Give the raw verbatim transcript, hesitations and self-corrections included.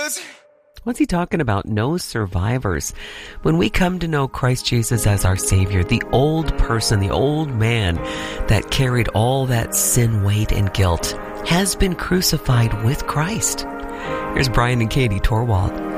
What's he talking about? No survivors. When we come to know Christ Jesus as our Savior, the old person, the old man that carried all that sin, weight, and guilt has been crucified with Christ. Here's Brian and Katie Torwald.